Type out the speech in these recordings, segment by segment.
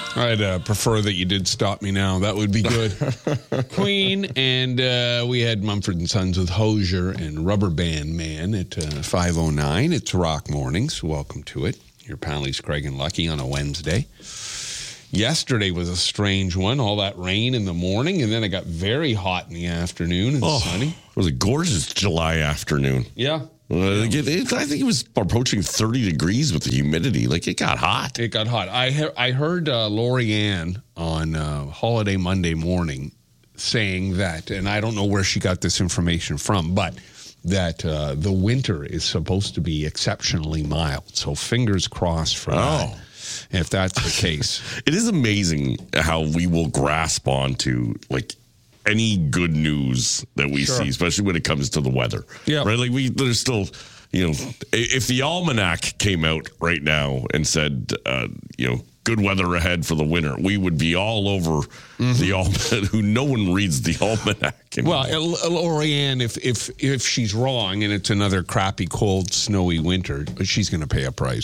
I'd prefer that you did stop me now. That would be good. Queen, and we had Mumford & Sons with Hozier and Rubber Band Man at 5:09. It's Rock Mornings. Welcome to it. Your pals Craig and Lucky on a Wednesday. Yesterday was a strange one. All that rain in the morning, and then it got very hot in the afternoon and sunny. It was a gorgeous July afternoon. Yeah. I think it was approaching 30 degrees with the humidity. Like, it got hot. It got hot. I heard Lori Ann on Holiday Monday morning saying that, and I don't know where she got this information from, but that the winter is supposed to be exceptionally mild. So fingers crossed for that. If that's the case. It is amazing how we will grasp onto, like, any good news that we see, especially when it comes to the weather. Yeah. Right? Like, there's still, if the almanac came out right now and said, good weather ahead for the winter, we would be all over the almanac. No one reads the almanac anymore. Well, Lori Ann, if she's wrong and it's another crappy, cold, snowy winter, she's going to pay a price.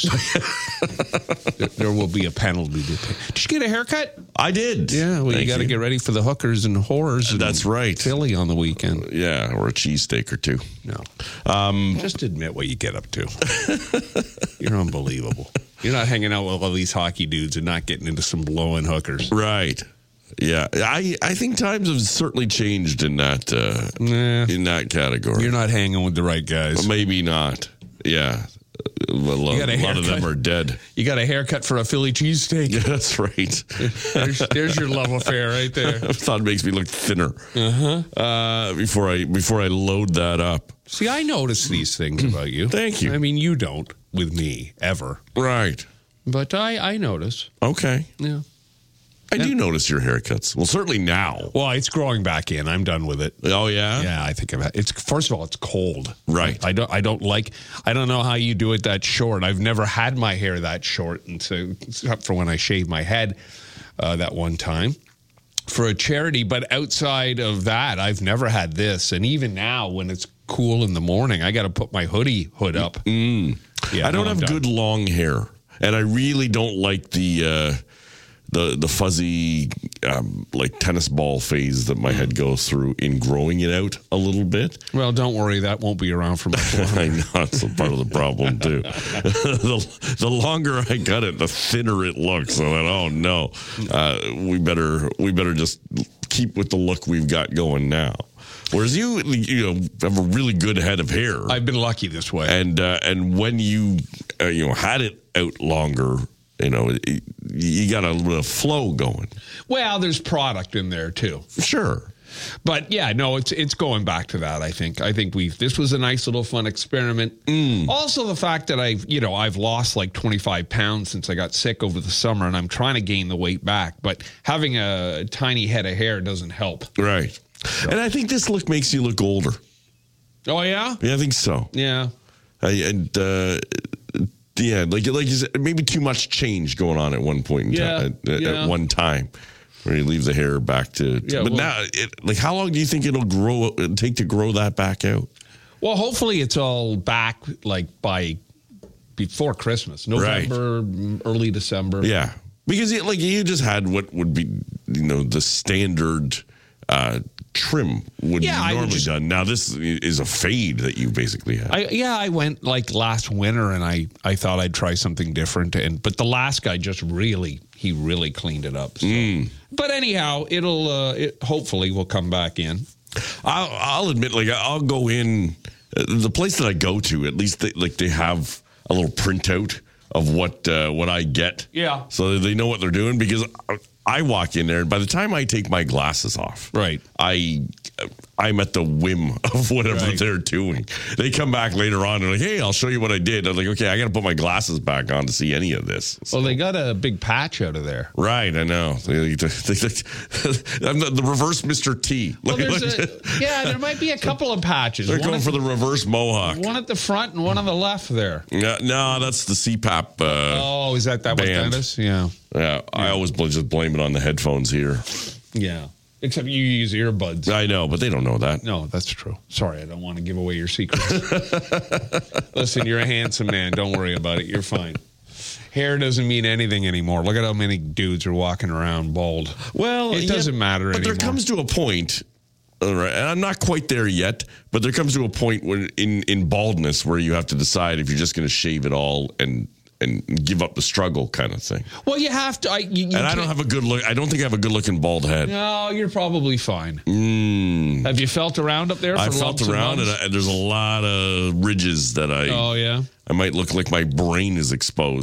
There will be a penalty to pay. Did you get a haircut? I did. Yeah, well, you got to get ready for the hookers and whores. That's right. Philly on the weekend. Yeah, or a cheesesteak or two. No. Just admit what you get up to. You're unbelievable. You're not hanging out with all these hockey dudes and not getting into some blowing hookers. Right. Yeah. I think times have certainly changed in that in that category. You're not hanging with the right guys. Maybe not. Yeah. A lot of them are dead. You got a haircut for a Philly cheesesteak. Yeah, that's right. There's your love affair right there. I thought it makes me look thinner. Before I load that up. See, I notice these things about you. Thank you. I mean, you don't with me ever. Right. But I notice. Okay. Yeah. I do notice your haircuts. Well, certainly now. Well, it's growing back in. I'm done with it. Oh yeah. Yeah, I think it's. First of all, it's cold. Right. I don't know how you do it that short. I've never had my hair that short, and so except for when I shaved my head that one time for a charity. But outside of that, I've never had this. And even now, when it's cool in the morning, I got to put my hood up. Yeah, I don't have good long hair, and I really don't like the fuzzy like tennis ball phase that my head goes through in growing it out a little bit. Well, don't worry, that won't be around for much longer. I know, that's a part of the problem too. The longer I got it, the thinner it looks. So then, oh no, we better just keep with the look we've got going now. Whereas you have a really good head of hair. I've been lucky this way. And when you had it out longer, you got a little flow going. Well, there's product in there too. Sure. But yeah, no, it's going back to that. I think this was a nice little fun experiment. Also, the fact that I've lost like 25 pounds since I got sick over the summer, and I'm trying to gain the weight back. But having a tiny head of hair doesn't help. Right. So. And I think this look makes you look older. Oh yeah? Yeah, I think so. Yeah. Yeah, like you said, maybe too much change going on at one point in time, at one time, where you leave the hair back to. But now, how long do you think it'll take to grow that back out? Well, hopefully it's all back by before Christmas, November, early December. Yeah, because you just had what would be the standard trim would be normally done. Now this is a fade that you basically had. I went last winter and I thought I'd try something different, but the last guy just really cleaned it up. So. But anyhow, it hopefully will come back in. I'll admit, I'll go in the place that I go to. At least they have a little printout of what I get. Yeah. So they know what they're doing, because I walk in there, and by the time I take my glasses off, right, I'm at the whim of whatever they're doing. They come back later on and like, hey, I'll show you what I did. I'm like, okay, I got to put my glasses back on to see any of this. So. Well, they got a big patch out of there. Right, I know. I'm the reverse Mr. T. Well, there might be a couple of patches. They're going for the reverse mohawk. One at the front and one on the left there. No, that's the CPAP is that what that is? Yeah. Yeah, I always just blame it on the headphones here. Yeah. Except you use earbuds. I know, but they don't know that. No, that's true. Sorry, I don't want to give away your secrets. Listen, you're a handsome man. Don't worry about it. You're fine. hair doesn't mean anything anymore. Look at how many dudes are walking around bald. Well, it doesn't matter but anymore. There comes to a point, all right, and I'm not quite there yet, but there comes to a point where in baldness where you have to decide if you're just going to shave it all and give up the struggle kind of thing. Well, you have to. I don't have a good look. I don't think I have a good looking bald head. No, you're probably fine. Have you felt around up there? I felt around, and there's a lot of ridges that Oh, yeah? I might look like my brain is exposed.